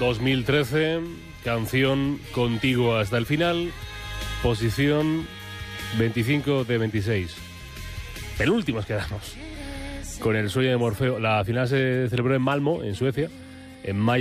2013, canción Contigo hasta el final, posición 25 de 26. Penúltimos quedamos con El sueño de Morfeo. La final se celebró en Malmö, en Suecia, en mayo.